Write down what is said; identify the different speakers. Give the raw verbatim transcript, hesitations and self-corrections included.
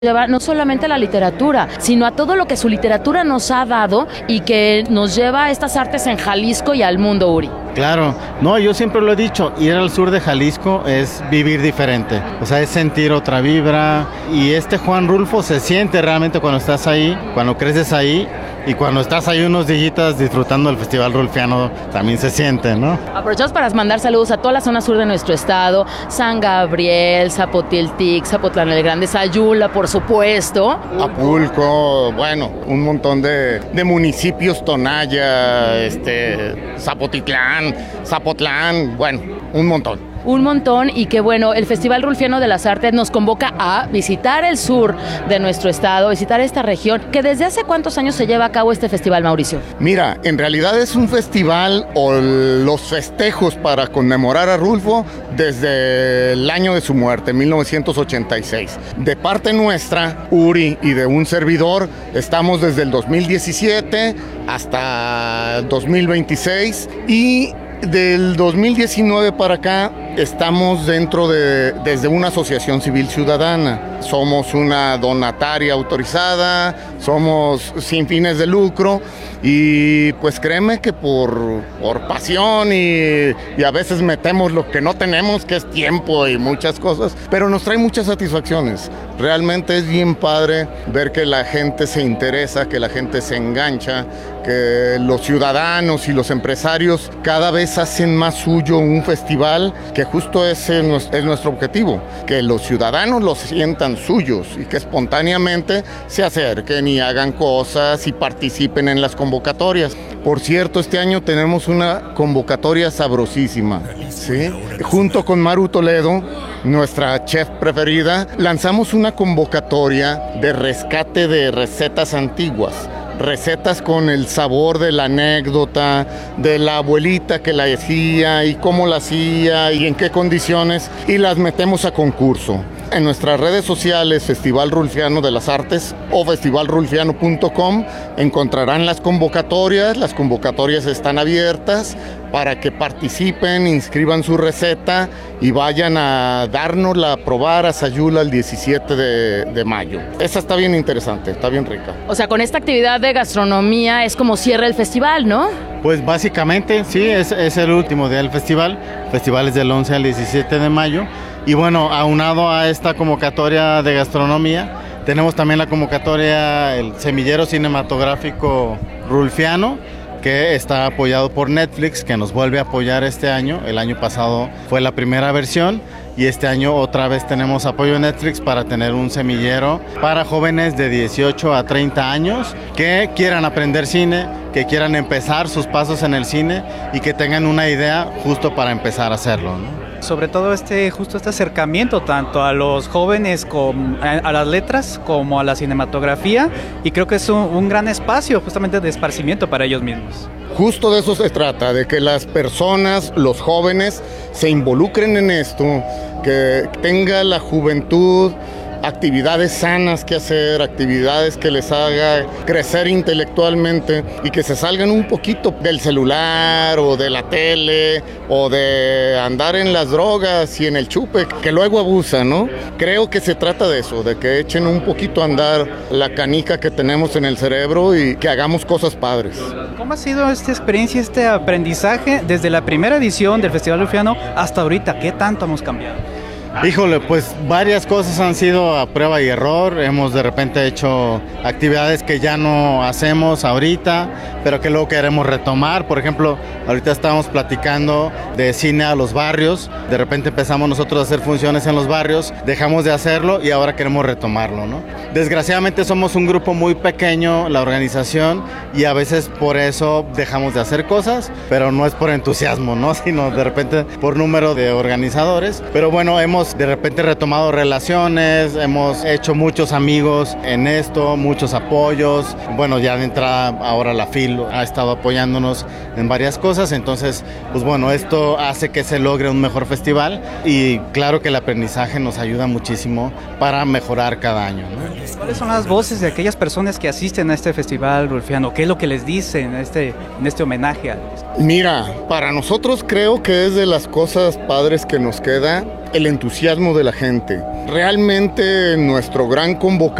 Speaker 1: llevar no solamente a la literatura, sino a todo lo que su literatura nos ha dado y que nos lleva a estas artes en Jalisco y al mundo, Uri.
Speaker 2: Claro, no, yo siempre lo he dicho, ir al sur de Jalisco es vivir diferente, o sea, es sentir otra vibra, y este Juan Rulfo se siente realmente cuando estás ahí, cuando creces ahí, y cuando estás ahí unos días disfrutando del Festival Rulfiano también se siente, ¿no?
Speaker 1: Aprovechamos para mandar saludos a toda la zona sur de nuestro estado, San Gabriel, Zapotiltic, Zapotlán el Grande, Sayula, por supuesto.
Speaker 3: Apulco, bueno, un montón de, de municipios, Tonaya, este, Zapotitlán, Zapotlán, bueno, un montón.
Speaker 1: Un montón, y que bueno, el Festival Rulfiano de las Artes nos convoca a visitar el sur de nuestro estado, visitar esta región, que desde hace cuántos años se lleva a cabo este festival, Mauricio.
Speaker 3: Mira, en realidad es un festival o los festejos para conmemorar a Rulfo desde el año de su muerte, mil novecientos ochenta y seis. De parte nuestra, Uri, y de un servidor, estamos desde el dos mil diecisiete hasta dos mil veintiséis, y del dos mil diecinueve para acá estamos dentro de, desde una asociación civil ciudadana. Somos una donataria autorizada, somos sin fines de lucro, y pues créeme que por, por pasión y, y a veces metemos lo que no tenemos, que es tiempo y muchas cosas, pero nos trae muchas satisfacciones. Realmente es bien padre ver que la gente se interesa, que la gente se engancha, que los ciudadanos y los empresarios cada vez hacen más suyo un festival, que justo ese es nuestro objetivo, que los ciudadanos los sientan suyos y que espontáneamente se acerquen y hagan cosas y participen en las convocatorias. Por cierto, este año tenemos una convocatoria sabrosísima, ¿sí? Junto con Maru Toledo, nuestra chef preferida, lanzamos una convocatoria de rescate de recetas antiguas. Recetas con el sabor de la anécdota, de la abuelita que la hacía y cómo la hacía y en qué condiciones, y las metemos a concurso. En nuestras redes sociales, Festival Rulfiano de las Artes o festival rulfiano punto com, encontrarán las convocatorias. Las convocatorias están abiertas para que participen, inscriban su receta y vayan a dárnosla a probar a Sayula el diecisiete de mayo. Esa está bien interesante, está bien rica.
Speaker 1: O sea, con esta actividad de gastronomía es como cierra el festival, ¿no?
Speaker 2: Pues básicamente, sí, es, es el último día del festival. El festival es del once al diecisiete de mayo. Y bueno, aunado a esta convocatoria de gastronomía, tenemos también la convocatoria, el Semillero Cinematográfico Rulfiano, que está apoyado por Netflix, que nos vuelve a apoyar este año. El año pasado fue la primera versión y este año otra vez tenemos apoyo de Netflix para tener un semillero para jóvenes de dieciocho a treinta años que quieran aprender cine, que quieran empezar sus pasos en el cine y que tengan una idea justo para empezar a hacerlo, ¿no?
Speaker 4: Sobre todo este, justo este acercamiento tanto a los jóvenes como a las letras como a la cinematografía, y creo que es un, un gran espacio justamente de esparcimiento para ellos mismos.
Speaker 3: Justo de eso se trata, de que las personas, los jóvenes, se involucren en esto, que tenga la juventud actividades sanas que hacer, actividades que les haga crecer intelectualmente y que se salgan un poquito del celular o de la tele o de andar en las drogas y en el chupe, que luego abusan, ¿no? Creo que se trata de eso, de que echen un poquito a andar la canica que tenemos en el cerebro y que hagamos cosas padres.
Speaker 4: ¿Cómo ha sido esta experiencia, este aprendizaje desde la primera edición del Festival Rulfiano hasta ahorita? ¿Qué tanto hemos cambiado?
Speaker 2: Híjole, pues varias cosas han sido a prueba y error. Hemos de repente hecho actividades que ya no hacemos ahorita, pero que luego queremos retomar. Por ejemplo, ahorita estamos platicando de cine a los barrios. De repente empezamos nosotros a hacer funciones en los barrios, dejamos de hacerlo y ahora queremos retomarlo, ¿no? Desgraciadamente somos un grupo muy pequeño, la organización, y a veces por eso dejamos de hacer cosas, pero no es por entusiasmo, ¿no? Sino de repente por número de organizadores. Pero bueno, hemos de repente retomado relaciones, hemos hecho muchos amigos en esto, muchos apoyos. Bueno, ya de entrada ahora la F I L ha estado apoyándonos en varias cosas, entonces pues bueno, esto hace que se logre un mejor festival y claro que el aprendizaje nos ayuda muchísimo para mejorar cada año, ¿no?
Speaker 4: ¿Cuáles son las voces de aquellas personas que asisten a este festival rulfiano? ¿Qué es lo que les dicen en este, en este homenaje a...
Speaker 3: Mira, para nosotros creo que es de las cosas padres que nos queda el entusiasmo de la gente. Realmente nuestro gran convocatorio